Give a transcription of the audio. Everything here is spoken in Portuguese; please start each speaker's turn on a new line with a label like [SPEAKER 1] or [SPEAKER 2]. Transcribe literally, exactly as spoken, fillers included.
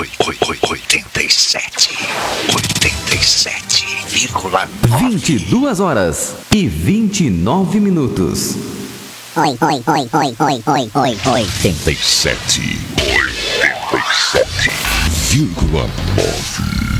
[SPEAKER 1] oitenta e sete. oitenta e sete vírgula nove.
[SPEAKER 2] vinte e duas horas e vinte e nove minutos.
[SPEAKER 3] Oi, oi, oi, oi, oi, oi, oi,
[SPEAKER 1] oitenta e sete. oitenta e sete vírgula nove.